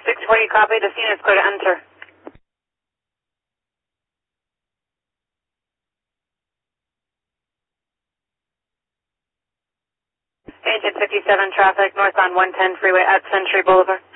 640, copy. The scene is clear to enter. Agent 57 traffic north on 110 freeway at Century Boulevard.